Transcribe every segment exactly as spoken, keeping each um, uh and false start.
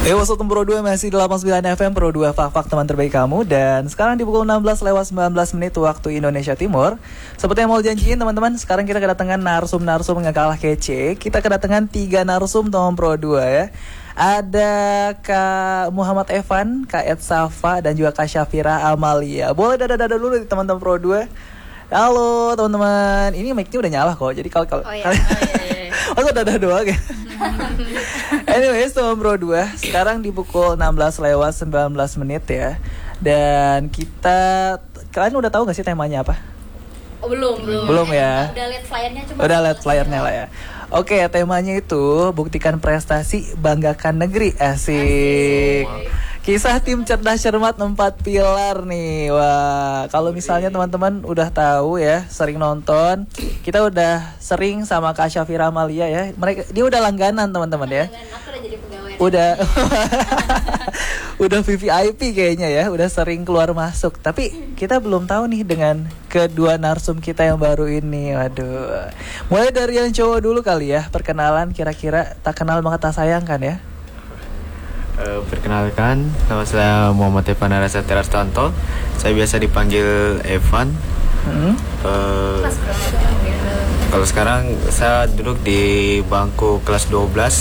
Eh, Wassatum Pro dua masih di delapan puluh sembilan F M Pro dua Fak-Fak teman terbaik kamu. Dan sekarang di pukul enam belas lewat sembilan belas menit waktu Indonesia Timur. Seperti yang mau janjiin teman-teman, sekarang kita kedatangan narsum-narsum nggak kalah kece. Kita kedatangan tiga narsum teman Pro dua ya. Ada Kak Muhammad Evan, Kak Ed Safa, dan juga Kak Syafira Amalia. Boleh dada-dada dulu nih teman-teman Pro dua. Halo teman-teman, ini mic-nya udah nyala kok. Jadi kalau kalau oh, iya. oh, iya, iya. Masa dada doang ya. Anyways, teman Pro dua, sekarang di pukul enam belas lewat sembilan belas menit ya. Dan kita, kalian udah tahu gak sih temanya apa? Oh, belum, belum. Belum ya. Udah lihat flyernya cuma. Udah lihat flyernya lah ya. Oke, temanya itu buktikan prestasi, banggakan negeri. Asik. Asik. Kisah tim cerdas cermat empat pilar nih. Wah, kalau misalnya teman-teman udah tahu ya, sering nonton, kita udah sering sama Kak Syafira Amalia ya. Mereka dia udah langganan teman-teman ya. Aku udah jadi pegawai. Udah udah V V I P kayaknya ya, udah sering keluar masuk. Tapi kita belum tahu nih dengan kedua narsum kita yang baru ini. Waduh. Mulai dari yang cowok dulu kali ya. Perkenalan kira-kira tak kenal maka tak sayang kan ya. Uh, perkenalkan, nama saya Muhammad Evan Arasatira Stanto. Saya biasa dipanggil Evan. Hmm? Uh, kalau sekarang saya duduk di bangku kelas dua belas.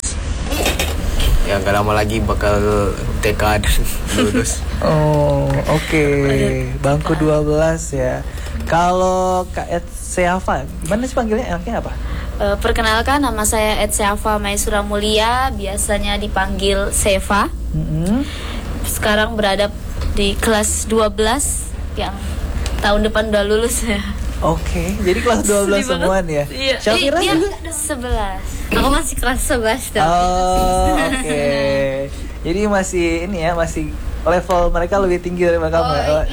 Ya gak lama lagi bakal T K dan lulus. Oh, oke. Okay. Bangku dua belas ya. Kalau Kak Ed Safa, gimana sih panggilnya? Enaknya apa? Uh, perkenalkan, nama saya Ed Safa Maisura Mulia, biasanya dipanggil Seva. Mm-hmm. Sekarang berada di kelas dua belas yang tahun depan udah lulus ya. Oke, okay, jadi kelas dua belas semua nih ya. Iya. Syafira iya, juga sebelas. Aku masih kelas sebelas dong. Oh, oke. Okay. Jadi masih ini ya, masih level mereka lebih tinggi dari mereka. Oh, iya.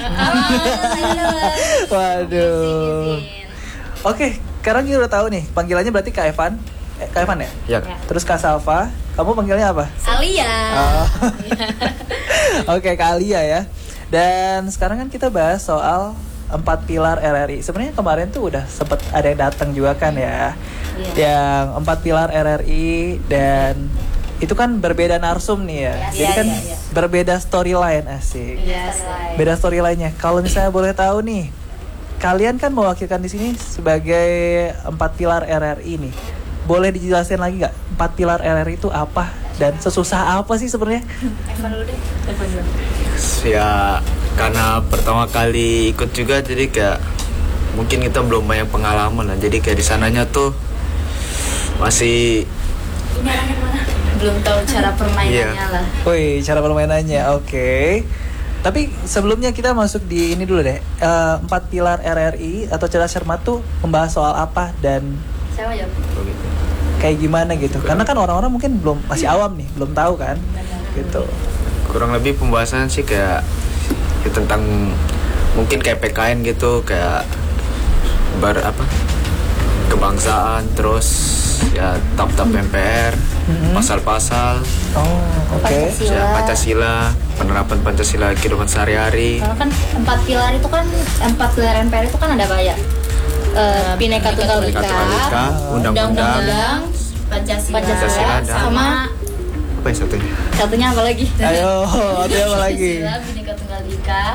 Waduh. Oke. Okay. Sekarang kita udah tahu nih, panggilannya berarti Kak Evan. Eh, Kak Evan ya? Ya. Terus Kak Safa, kamu panggilnya apa? Alia. Oh. Oke, okay, Kak Alia ya. Dan sekarang kan kita bahas soal empat pilar R R I. Sebenarnya kemarin tuh udah sempet ada yang datang juga kan ya. Yeah. Yang empat pilar R R I dan itu kan berbeda narsum nih ya. Yeah, Jadi yeah, kan yeah, yeah. berbeda storyline asik. Yes. Beda storyline-nya. Kalau misalnya boleh tahu nih, kalian kan mewakilkan di sini sebagai empat pilar R R I nih. Boleh dijelasin lagi nggak empat pilar R R I itu apa dan sesusah apa sih sebenarnya? Evan dulu deh. Evan dulu. Ya karena pertama kali ikut juga, jadi kayak mungkin kita belum banyak pengalaman lah. Jadi kayak di sananya tuh masih ini arahnya mana? Belum tahu cara permainannya yeah. lah. Wih, cara permainannya, oke. Okay. Tapi sebelumnya kita masuk di ini dulu deh. Uh, empat pilar R R I atau cerdas cermat tuh membahas soal apa dan siapa jawab? Kayak gimana gitu. Karena kan orang-orang mungkin belum masih awam nih, belum tahu kan. Gitu. Kurang lebih pembahasan sih kayak ya tentang mungkin kayak P K N gitu, kayak ber apa? kebangsaan, terus ya tap-tap M P R, mm-hmm. pasal-pasal. Oh, oke. Okay. Pancasila. Ya, Pancasila, penerapan Pancasila kehidupan sehari-hari. Kalau kan empat pilar itu kan empat pilar M P R itu kan ada banyak. Uh, Bhinneka Tunggal Ika, Undang-Undang, Pancasila, Pancasila sama apa yang satunya? Satunya apa lagi? Ayo, ada apa lagi? Pancasila, Bhinneka Tunggal Ika,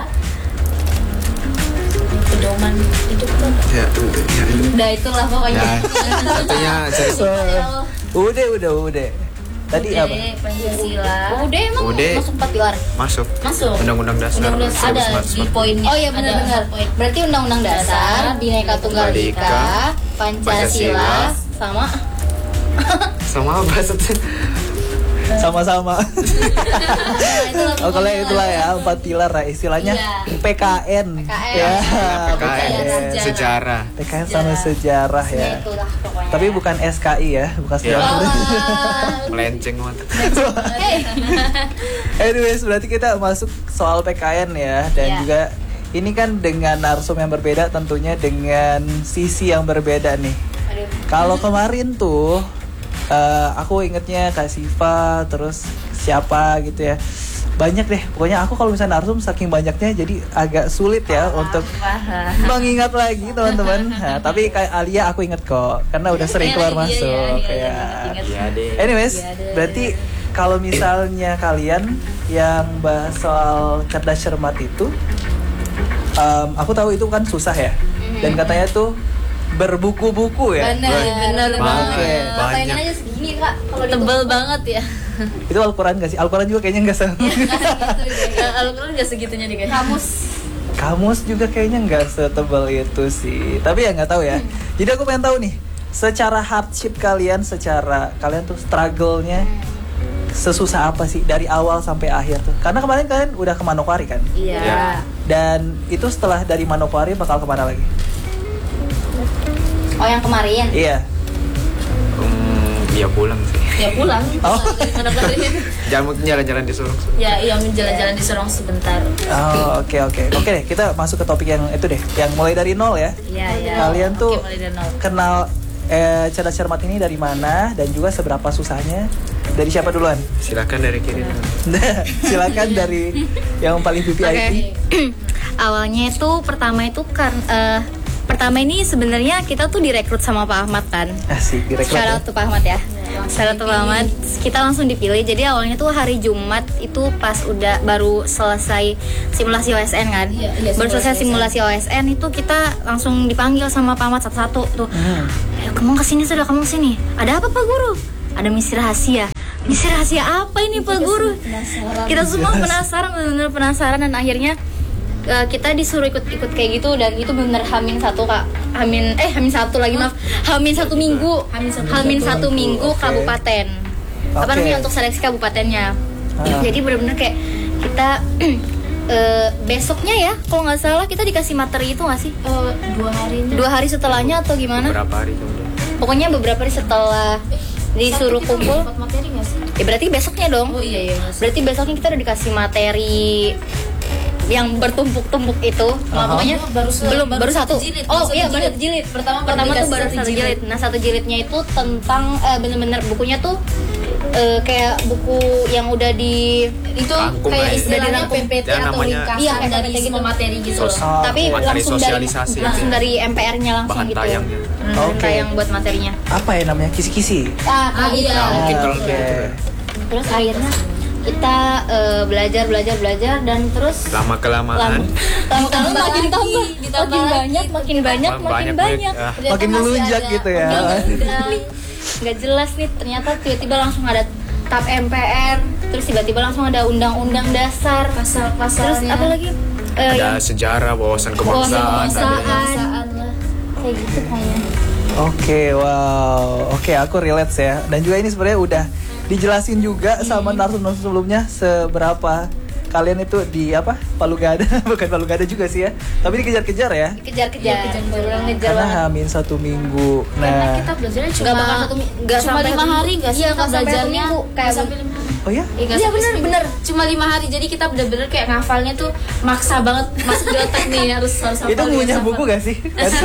pedoman itu kan? Ya, udah, ya, udah itulah pokoknya. Ya, satunya saya. Udah, udah, udah. Tadi Ude, apa? Pancasila. Udah emang Ude. masuk empat pilar. Masuk. Masuk. Undang-undang dasar. Undang-undang ada di poinnya. Oh iya benar-benar. Berarti Undang-Undang Dasar, Bhinneka Tunggal Ika, Pancasila, sama sama apa maksudnya? Sama-sama. Oh kalau itulah ya empat pilar lah istilahnya iya. P K N. P K N. Ya. P K N. Sejarah. P K N sama sejarah ya. Itulah pokoknya. Tapi bukan S K I ya, bukan sejarah. Melenceng banget. Anyways, berarti kita masuk soal P K N ya dan yeah. juga ini kan dengan narsum yang berbeda tentunya dengan sisi yang berbeda nih. Kalau kemarin tuh Uh, aku ingetnya Kak Siva, terus siapa gitu ya. Banyak deh, pokoknya aku kalau misalnya narsum saking banyaknya jadi agak sulit ya ah, untuk ah. mengingat lagi teman-teman. Nah, tapi kayak Alia aku inget kok, karena udah sering keluar masuk. Kayak, anyways, berarti kalau misalnya kalian yang bahas soal cerdas cermat itu, um, aku tahu itu kan susah ya. Dan katanya tuh berbuku-buku ya. Bener, bener banget. Oke. Pengen aja segini kak, kalau tebel banget ya. Itu Al-Quran gak sih? Al-Quran juga kayaknya gak sama. Al-Quran gak segitunya nih guys. Kamus. Kamus juga kayaknya nggak setebal itu sih. Tapi ya nggak tahu ya. Jadi aku pengen tahu nih, secara hardship kalian, secara kalian tuh struggle-nya sesusah apa sih dari awal sampai akhir tuh? Karena kemarin kalian udah ke Manokwari kan? Iya. Ya. Dan itu setelah dari Manokwari bakal kemana lagi? Oh yang kemarin? Iya. Hmm, dia pulang sih. Ya pulang. Oh. Jangan mungkin jalan-jalan di Sorong. Ya, iya jalan-jalan di Sorong sebentar. Oh, oke oke. Oke deh, kita masuk ke topik yang itu deh, yang mulai dari nol ya. Iya, iya. Kalian tuh Oke, mulai dari nol. kenal eh, cerdas cermat ini dari mana dan juga seberapa susahnya? Dari siapa duluan? Silakan dari kiri. Silakan dari yang paling V V I P. Oke. Awalnya itu pertama itu kan eh, pertama ini sebenarnya kita tuh direkrut sama Pak Ahmad kan. Asik, direkrut Shout ya. out to Pak Ahmad ya. Shout out to Pak Ahmad. Kita langsung dipilih. Jadi awalnya tuh hari Jumat itu pas udah baru selesai simulasi O S N kan. Iya, iya, baru selesai simulasi simulasi O S N itu kita langsung dipanggil sama Pak Ahmad satu-satu tuh. Hmm. Ayo kamu kesini sudah, kamu kesini. Ada apa Pak Guru? Ada misi rahasia. Misi rahasia apa ini Pak Guru? Kita semua penasaran, benar-benar penasaran dan akhirnya uh, kita disuruh ikut-ikut kayak gitu dan itu benar hamin satu kak, hamin eh hamin satu lagi maaf, hamin satu minggu, Hamin satu hamin satu satu minggu, minggu oke. kabupaten. Apa Oke. namanya untuk seleksi kabupatennya. Ah. Jadi benar-benar kayak kita uh, besoknya ya, kalau nggak salah kita dikasih materi itu nggak sih? Oh, dua hari. Dua hari setelahnya atau gimana? Beberapa hari kemudian. Pokoknya beberapa hari setelah disuruh kumpul. Dapat materi nggak sih? Ya berarti besoknya dong. Oh iya iya. Mas. Berarti besoknya kita udah dikasih materi yang bertumpuk-tumpuk itu. Nah, Aha. pokoknya Baru se- belum baru baru satu satu. jilid, Oh baru iya satu baru jilid. satu jilid. Pertama Pertama dikasih tuh baru satu satu jilid. jilid. Nah satu jilidnya itu tentang eh, bener-bener bukunya tuh eh, kayak buku yang udah di Itu Rangkum kayak aja. istilahnya P P T Dan atau namanya- ringkasan Iya, kayak dari P P T semua gitu. materi gitu loh. Oh, tapi materi langsung dari sosialisasi langsung gitu. dari M P R-nya langsung Bahan gitu. tayangnya. Hmm, Oke. bahan tayang buat materinya. Apa ya namanya? Kisi-kisi. Ah, Ah, iya. Nah, mungkin Ah, kalau oke. kayak gitu. Terus akhirnya kita eh, belajar belajar belajar dan terus Lama kelamaan. lama lama Ditambah makin lagi, tambah, ditambah makin lagi. banyak, makin banyak, Banyak, makin banyak. banyak. Ah. Ternyata Makin masih melunjak ada gitu ya. undang-undang. Nggak jelas nih, ternyata tiba-tiba langsung ada tap M P R, terus tiba-tiba langsung ada undang-undang dasar, terus Pasal-pasalnya. apa lagi? Eh, Ada yang sejarah, wawasan wawasan kebangsaan. ada- kebangsaan, lah. kayak gitu kayaknya. Oke, wow. Oke, aku relate ya. Dan juga ini sebenarnya udah dijelasin juga sama narsum-narsum sebelumnya seberapa kalian itu di apa? Palu Gada, bukan Palu Gada juga sih ya. Tapi dikejar-kejar ya. Kejar-kejar, bener-bener ngejar Karena banget. hamin satu minggu. Karena Nah, kita belajarnya cuma Nggak bakal satu mi- nggak cuma sampai lima satu hari minggu. nggak sih Iya, kita nggak sampai satu belajarnya minggu. Nggak Kayak sampai lima hari. oh ya? Iya Iya, bener, bener. Cuma lima hari jadi kita bener-bener kayak ngafalnya tuh maksa banget masuk di otak nih harus harus hafal, Itu harus punya hafal. buku gak sih?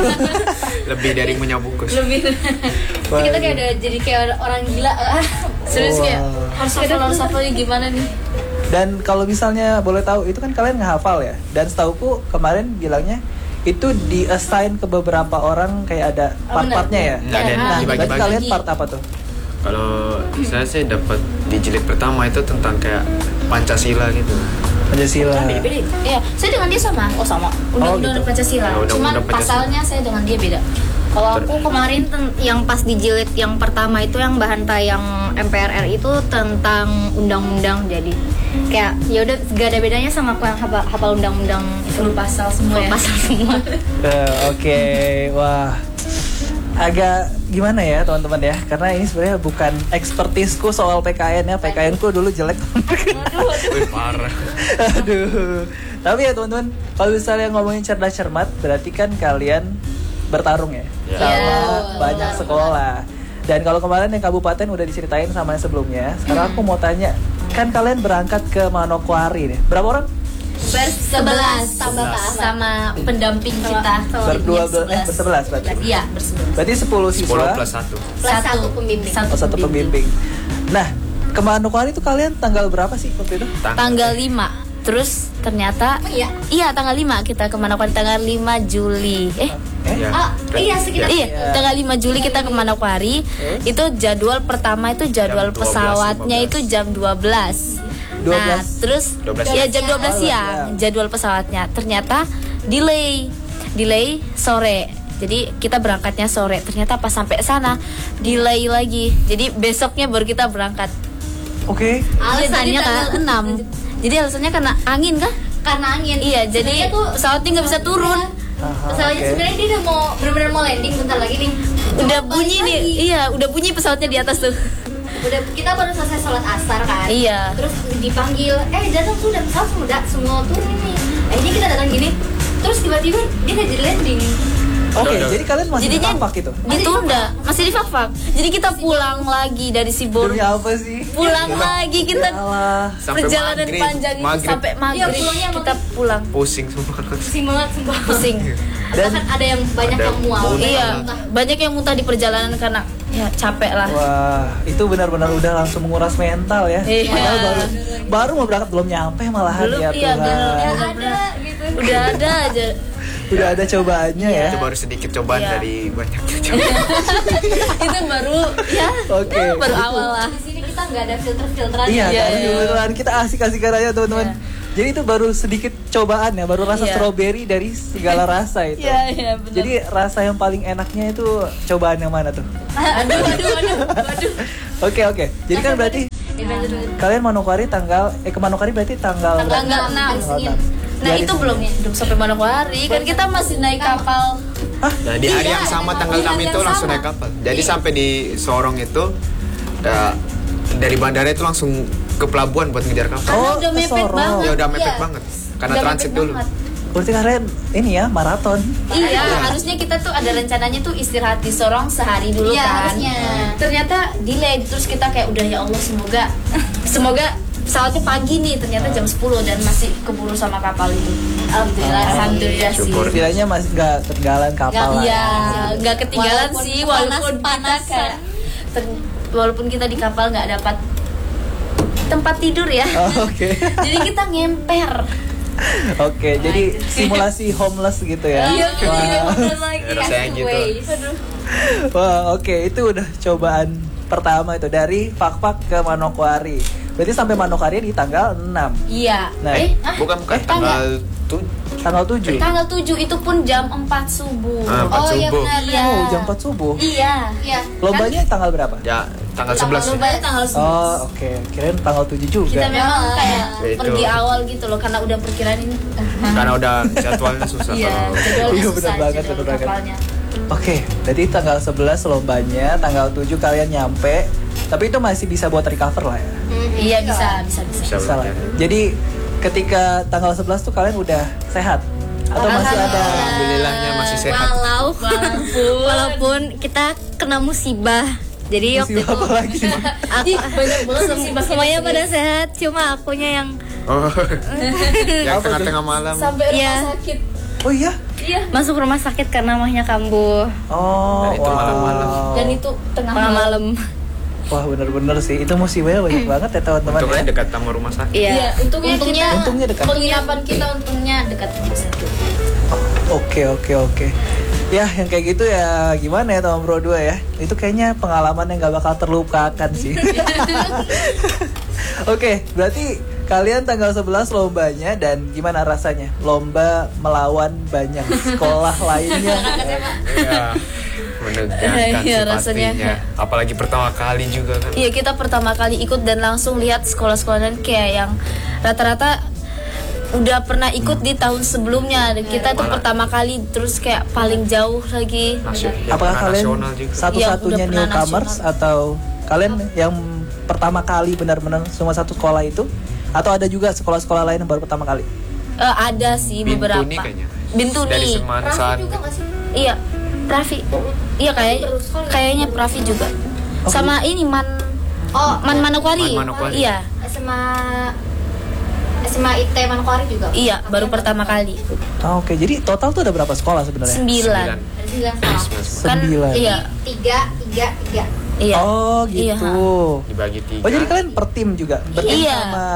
Lebih dari punya buku. Lebih Terus kita kayak udah jadi kayak orang gila. Ah, serius kayak Wow. harus hafal harus hafal gimana nih? Dan kalau misalnya boleh tahu, itu kan kalian ngehafal ya. Dan setauku kemarin bilangnya itu di-assign ke beberapa orang kayak ada Oh, part-partnya ya. Nggak ada, Nah, dibagi-bagi. berarti kalian part apa tuh? Kalau saya sih dapat di jilid pertama itu tentang kayak Pancasila gitu. Pancasila. Beda-beda. Iya, saya dengan dia sama. Oh sama. Undang-undang gitu. Pancasila. Ya, undang-undang Cuman Pancasila. pasalnya saya dengan dia beda. Kalau aku kemarin ten- yang pas di jilid yang pertama itu yang bahan tayang M P R R itu tentang undang-undang, jadi kayak ya udah gak ada bedanya sama aku yang hafal, hafal undang-undang itu, Full pasal semua ya. pasal semua. Eh, Oke, wah agak gimana ya teman-teman ya, karena ini sebenarnya bukan ekspertisku soal P K N ya, P K N ku dulu jelek. Wih, parah. Aduh, tapi ya teman-teman, kalau misalnya ngomongin cerdas cermat, berarti kan kalian bertarung ya, Ya. sama Ya, banyak benar, sekolah. Dan kalau kemarin yang kabupaten udah diceritain sama yang sebelumnya, sekarang aku mau tanya, kan kalian berangkat ke Manokwari nih, berapa orang? Bersebelas Tambah Pak Ahmad. sama pendamping kita. Berdua, ber- eh, bersebelas berarti. Iya, bersebelas. Berarti sepuluh sepuluh siswa. plus satu. Plus satu pembimbing. Oh, satu pembimbing. Nah, ke Manokwari itu kalian tanggal berapa sih waktu itu? Tanggal lima. terus ternyata Oh, iya? iya tanggal lima kita ke Manokwari tanggal lima Juli. Eh, Ya. Oh, iya sekitar iya, tanggal lima Juli kita ke Manokwari. Itu jadwal pertama itu jadwal Jam dua belas, pesawatnya lima belas. itu jam dua belas. dua Nah, belas. terus dua belas ya siang. jam dua belas Oh, siang siang. jadwal pesawatnya. Ternyata delay. Delay sore. Jadi kita berangkatnya sore. Ternyata pas sampai sana delay lagi. Jadi besoknya baru kita berangkat. Oke. Alasannya Jadi tanggal tanggal- enam. Jadi alasannya karena angin kah? karena angin. Iya, jadi Sebenarnya tuh pesawatnya nggak bisa turun. Aha, pesawatnya oke. sebenarnya dia udah mau benar-benar mau landing bentar lagi nih. Udah Cuma bunyi balik nih. lagi. Iya, udah bunyi pesawatnya di atas tuh. Udah kita baru selesai sholat asar kan. Iya. Terus dipanggil, eh datang sudah pesawat sudah semua turun ini. Akhirnya kita datang gini. Terus tiba-tiba dia nggak jadi landing. Oke, Udah, udah. jadi kalian masih Jadinya tampak gitu. ditunda, masih di Fakfak. Jadi kita pulang lagi dari Sibor. Demi apa sih? Pulang lagi kita Ya Allah. Sampai perjalanan maghrib. panjang itu Maghrib. sampai maghrib Iya, pulangnya kita pulang. Pusing semua. Pusing banget sumpah. Pusing. Dan- Bahkan ada yang banyak Ada yang mual. muntah. Iya, Muntah. banyak yang muntah di perjalanan karena ya capek lah. Wah, itu benar-benar udah langsung menguras mental ya. Iya. Padahal baru baru mau berangkat belum nyampe malahan Belum, ya iya, Tuhan. benar. Udah ada gitu. Udah ada aja. Udah ada cobaannya ya. Itu baru sedikit cobaan Iya. dari banyaknya cobaan. Itu baru ya, Oke. ya, baru awal lah. Di sini kita nggak ada filter-filteran. Iya, Iya, kan iya. beneran kita asik-asikan aja teman-teman. Iya. Jadi itu baru sedikit cobaan ya, baru rasa Iya. strawberry dari segala rasa itu. Iya, iya, benar. Jadi rasa yang paling enaknya itu cobaan yang mana tuh? Aduh, aduh, aduh, aduh. Oke oke. Jadi kan berarti kalian Manokwari tanggal eh ke Manokwari berarti tanggal Tanggal enam. Tanggal enam. Nah, Dari itu sini. belum belum sampai Manokwari. Kan kita masih naik kapal. Nah, di hari Iya, yang sama tanggal di enam hari itu yang langsung sama. naik kapal. Jadi sampai di Sorong itu ya, dari bandara itu langsung ke pelabuhan buat ngejar kapal. Karena Oh, udah ke mepet Sorong. banget. Ya udah mepet Iya. banget. Karena Udah transit mepet dulu. banget. Berarti kalian ini ya maraton. Iya, harusnya kita tuh ada rencananya tuh istirahat di Sorong sehari dulu Iya, kan. harusnya. Ternyata delay, terus kita kayak udah ya Allah semoga semoga pesawatnya pagi nih, ternyata jam sepuluh dan masih keburu sama kapal itu. Alhamdulillah, alhamdulillah sih. Syukur. Setidaknya masih nggak ketinggalan kapal lah. Iya, nggak ketinggalan Walaupun sih walaupun kita panas-panasan. kayak ter- walaupun kita di kapal nggak dapat tempat tidur ya. Oh, Oke. Jadi kita ngemper. Oke, jadi simulasi homeless gitu ya. Iya, Wah. iya, bener lagi. Rasanya gitu. Castaways. Aduh. Wah, oke, itu udah cobaan pertama itu dari Fakfak ke Manokwari. Berarti sampai Manokwari di tanggal enam. Iya. Nah, eh, ah, Bukan bukan eh, tanggal tujuh. Tanggal tujuh. Tanggal tujuh itu pun jam empat subuh. Ah, empat Oh iya subuh. benar. Iya. Oh, jam empat subuh. Iya. Iya. Lombanya tanggal berapa? Ya, tanggal sebelas. Lombanya tanggal sebelas. Oh, oke. Kirain tanggal tujuh juga. Kita memang kayak Ya, itu. pergi awal gitu loh karena udah perkiraan ini. Karena udah jadwalnya susah Iya, kalau jadwalnya Iya, susah, benar banget, jadwal benar banget. kapalnya. Oke, berarti tanggal sebelas lombanya, tanggal tujuh kalian nyampe. Tapi itu masih bisa buat recover lah ya. Iya, bisa, bisa, bisa. bisa Bisa lah. berjalan. Jadi ketika tanggal sebelas tuh kalian udah sehat atau masih ada Alhamdulillahnya masih sehat. Walau walaupun kita kena musibah. Jadi waktu musibah itu apa lagi? Ih, banyak banget musibah semuanya kita pada sini. sehat, cuma akunya yang Oh. Yang Apa tengah-tengah malam. Sampai rumah Iya. sakit. Oh iya? Iya. masuk rumah sakit karena mahnya kambuh Oh, Dan itu wow. malam-malam. Dan itu tengah tengah malam. malam. Wah, bener-bener sih. Itu musibahnya banyak banget ya teman-teman Untungnya ya. dekat sama rumah sakit. Iya, Iya. untungnya, Untungnya- kita Untungnya dekat. penginapan kita untungnya dekat rumah sakit. Oke, oke, oke. Ya, yang kayak gitu ya gimana ya teman Bro dua ya. Itu kayaknya pengalaman yang gak bakal terlupakan sih. Oke, berarti kalian tanggal sebelas lombanya dan gimana rasanya? Lomba melawan banyak sekolah lainnya. Iya. Menegangkan Iya, sih rasanya. pastinya. Apalagi pertama kali juga kan. Iya, kita pertama kali ikut dan langsung lihat sekolah-sekolah dan kayak yang rata-rata udah pernah ikut di tahun sebelumnya. Kita tuh Malah. pertama kali terus kayak paling jauh lagi. Nasib, yang Apakah pernah kalian nasional juga. satu-satunya Iya, udah pernah newcomers nasional. atau kalian yang pertama kali benar-benar cuma satu sekolah itu? Atau ada juga sekolah-sekolah lain yang baru pertama kali? Eh, ada sih Bintuni beberapa. kayaknya. Bintuni. Dari Semansan. Iya, Prafi. Iya kayak kayaknya Prafi juga. Sama ini Man Oh, Man Manokwari. Man Manokwari. Iya. S M A S M A I T Manokwari juga. Iya, baru pertama kali. Oh, Oke, jadi total tuh ada berapa sekolah sebenarnya? Sembilan. Ada sembilan sekolah. Sembilan. Kan Sembilan. iya, Tiga, tiga, tiga. iya. Oh Iya. gitu. Dibagi tiga. Oh jadi kalian per tim juga? Bertim Iya. sama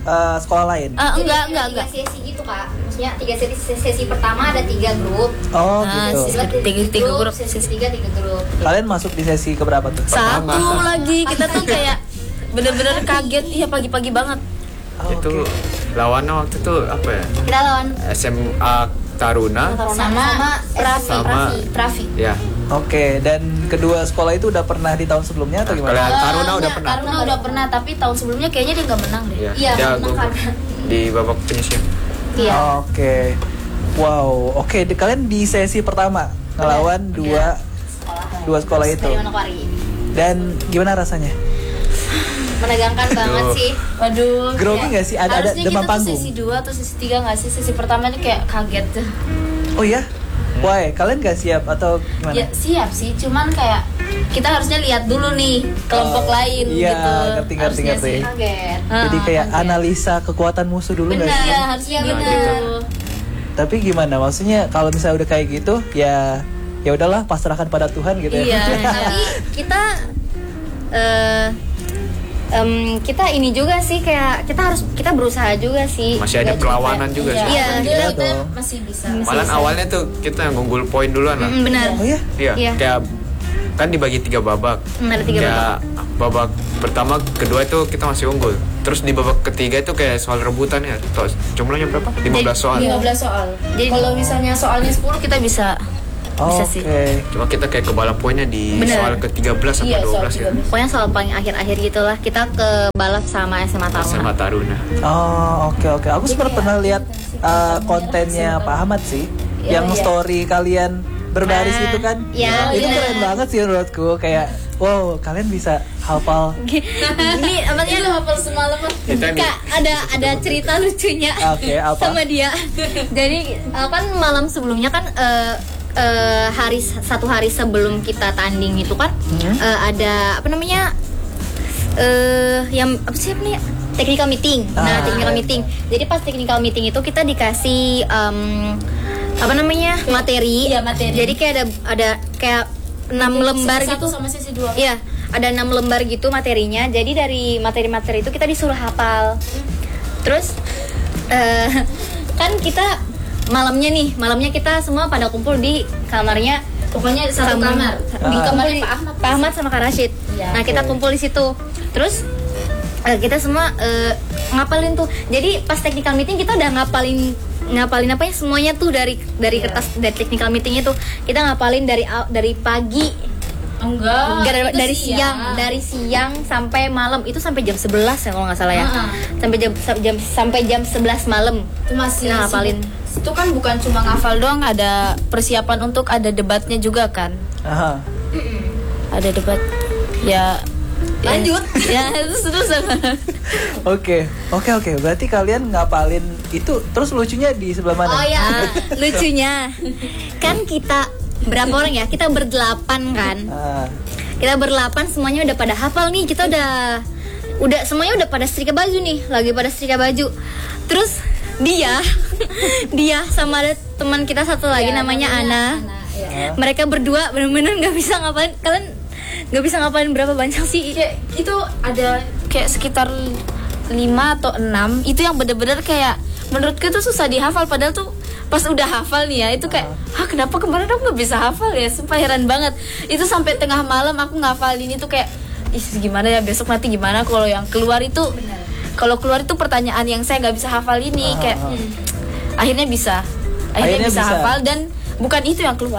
uh, sekolah lain? Ah, Jadi enggak, ada enggak, tiga enggak. sesi gitu kak. Maksudnya tiga sesi, sesi pertama ada tiga grup. Oh Ah, gitu. sesi- Kedua Tiga- tiga grup. sesi ketiga tiga grup. Kalian masuk di sesi keberapa tuh? Satu lagi kita tuh kayak bener-bener kaget, iya pagi-pagi banget. Oh, Itu oke. lawannya waktu itu apa ya? Kita lawan S M A Taruna. sama Prafi, Sama- Prafi, Prafi. Ya. Oke, dan kedua sekolah itu udah pernah di tahun sebelumnya atau Kalau gimana? yang Taruna Eh, udah enggak, pernah. Taruna udah pernah, tapi tahun sebelumnya kayaknya dia nggak menang deh. Iya. Iya, Dia menang gugur karena- di babak penyisian. iya. Oke. Wow, oke. di- Kalian di sesi pertama ngelawan dua dua sekolah itu. Dari Manokwari. Dan gimana rasanya? Menegangkan banget Aduh. sih. Waduh. Grogi kayak- nggak sih? Ada- ada harusnya demam kita panggung? tuh sesi dua atau sesi tiga nggak sih? Sesi pertama ini kayak kaget tuh. Oh iya? Why? Kalian gak siap atau gimana? Ya siap sih, cuman kayak kita harusnya lihat dulu nih kelompok Oh, lain iya, gitu. ngerti, ngerti, Harusnya ngerti. sih. Kaget. Jadi Ah, kayak kaget. analisa kekuatan musuh dulu nggak Benar, sih? ya harusnya Iya, benar. benar. Tapi gimana? Maksudnya kalau misalnya udah kayak gitu, ya ya udahlah pasrahkan pada Tuhan gitu ya. Iya. Tapi kita eh em, kita ini juga sih kayak kita harus kita berusaha juga sih. Masih ada Nggak perlawanan cuma- juga iya. sih. Iya. Alhamdulillah Iya kita dong. masih bisa. Malah awalnya tuh kita yang unggul poin duluan lah. Mm, benar. Oh ya? Iya. Iya. Kayak kan dibagi tiga babak. Mm, ada tiga Kayak babak pertama, kedua itu kita masih unggul. Terus di babak ketiga itu kayak soal rebutan ya. Terus jumlahnya berapa? lima belas soal. lima belas soal. Jadi kalau misalnya soalnya sepuluh kita bisa bisa Oke. sih. Cuma kita kayak kebalap poinnya di Bener. soal ke tiga belas sampai Iya, dua soal belas ya. tiga belas. Pokoknya soal paling akhir-akhir gitulah kita ke balap sama S M A Taruna. Sama Taruna. Oh, oke oke. Aku sempat pernah lihat uh, kontennya Pak Ahmad sih, Iya, yang iya. story kalian berbaris Ah, itu kan. iya, itu benar. keren banget sih menurutku. Kayak wow, kalian bisa hafal. Ini apa Ini lu hafal semalaman. Kita nih. Kak, ada ada cerita lucunya Oke, apa? sama dia. Jadi uh, kan malam sebelumnya kan uh, uh, hari satu hari sebelum kita tanding itu kan Hmm. uh, ada apa namanya eh yang apa sih namanya technical meeting. Nah, Ah. technical meeting. Jadi pas technical meeting itu kita dikasih em, apa namanya materi. Iya, materi. Jadi kayak ada ada kayak enam lembar Sesi gitu. satu sama sesi dua. Iya, ada enam lembar gitu materinya. Jadi dari materi-materi itu kita disuruh hafal. Terus eh kan kita malamnya nih, malamnya kita semua pada kumpul di kamarnya. Pokoknya satu kamar. Di Ah. kamarnya Kumpul di- Pak Ahmad, Pak Ahmad sama Kak Rashid. Iya. Nah, kita Oke. kumpul di situ. Terus eh, kita semua eh, ngapalin tuh. Jadi pas technical meeting kita udah ngapalin ngapalin apa ya semuanya tuh dari dari Iya. kertas dari technical meeting itu. Kita ngapalin dari au- dari pagi Enggak. dari, itu dari siang, dari siang sampai malam itu sampai jam sebelas ya kalau nggak salah ya. Ah. Sampai jam, sa- jam sampai jam sebelas malam. itu masih Nah, hafalin. Itu kan bukan cuma ngafal doang, ada persiapan untuk ada debatnya juga kan. Aha. Ada debat. Ya Lanjut. Ya, ya terus terus. Oke, oke oke. Berarti kalian ngapalin itu, terus lucunya di sebelah mana? Oh ya, lucunya kan kita berapa orang ya? Kita berdelapan kan. Ah, Kita berdelapan semuanya udah pada hafal nih. Kita udah udah semuanya udah pada setrika baju nih, lagi pada setrika baju. Terus dia dia sama ada teman kita satu lagi namanya, Ana. Ya. Mereka berdua benar-benar nggak bisa ngapain. Kalian nggak bisa ngapain berapa banyak sih? Kayak itu ada kayak sekitar lima atau enam itu yang bener-bener kayak menurutku itu susah dihafal, padahal tuh pas udah hafal nih ya itu kayak ah kenapa kemarin aku nggak bisa hafal ya, sumpah heran banget. Itu sampai tengah malam aku ngafalin itu kayak ih gimana ya besok nanti gimana kalau yang keluar itu kalau keluar itu pertanyaan yang saya nggak bisa hafal ini kayak hmm, akhirnya bisa Akhirnya akhirnya, bisa, bisa. hafal dan bukan itu yang keluar.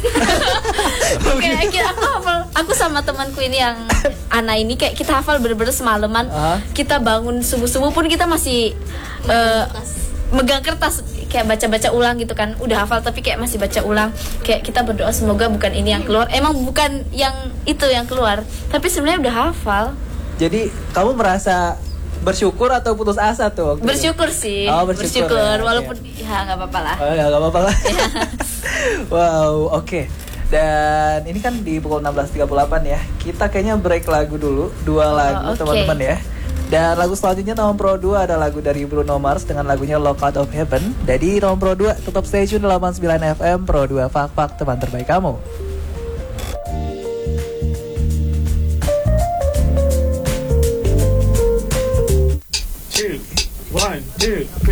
Kayak kayak aku hafal, aku sama temanku ini yang Ana ini kayak kita hafal bener-bener semalaman. Ah. Kita bangun subuh-subuh pun kita masih eh, megang kertas kayak baca-baca ulang gitu kan. Udah hafal tapi kayak masih baca ulang. Kayak kita berdoa semoga bukan ini yang keluar. Emang bukan yang itu yang keluar, tapi sebenarnya udah hafal. jadi kamu merasa bersyukur atau putus asa tuh? waktu itu? Bersyukur sih. Oh, bersyukur ya, walaupun oke. ya nggak apa-apa lah. Oh ya nggak apa-apa lah. Wow, oke. Dan ini kan di pukul enam belas tiga puluh delapan ya. Kita kayaknya break lagu dulu, dua lagu oke. teman-teman ya. Dan lagu selanjutnya nomor Pro dua ada lagu dari Bruno Mars dengan lagunya Lock Out of Heaven. Jadi nomor Pro dua tetap stay tune delapan puluh sembilan F M Pro dua Fak Fak teman terbaik kamu. Eh,